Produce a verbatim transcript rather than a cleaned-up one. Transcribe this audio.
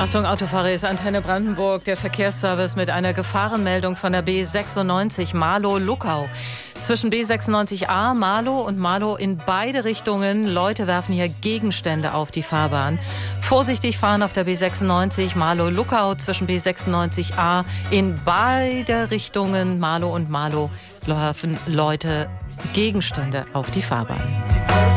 Achtung, Autofahrer, ist Antenne Brandenburg, der Verkehrsservice mit einer Gefahrenmeldung von der B sechsundneunzig Marlow-Luckau. Zwischen B sechsundneunzig A, Marlow und Marlow in beide Richtungen. Leute werfen hier Gegenstände auf die Fahrbahn. Vorsichtig fahren auf der B sechsundneunzig Marlow-Luckau zwischen B sechsundneunzig A in beide Richtungen. Marlow und Marlow werfen Leute Gegenstände auf die Fahrbahn.